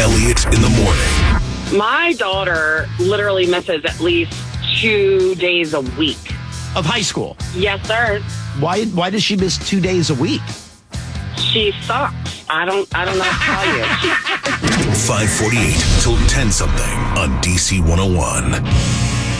Elliott in the morning. My daughter literally misses at least 2 days a week. Of high school? Yes, sir. Why does she miss 2 days a week? She sucks. I don't know how to tell you. 548 till 10 something on DC 101.